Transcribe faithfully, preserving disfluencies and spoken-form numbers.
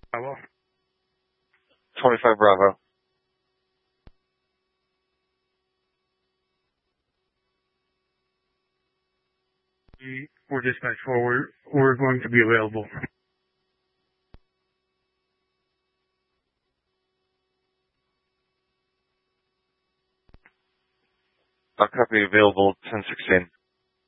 Bravo. twenty-five Bravo. We, we're dispatch forward. We're going to be available. I'll copy available ten sixteen.